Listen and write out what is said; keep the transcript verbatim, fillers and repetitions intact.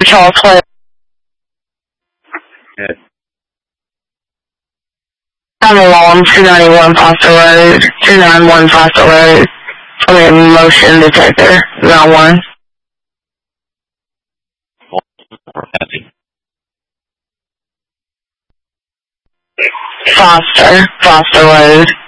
Charles Clay. Good. I'm along two ninety-one Foster Road, two ninety-one Foster Road. I'm a motion detector, round one. Foster, Foster Road.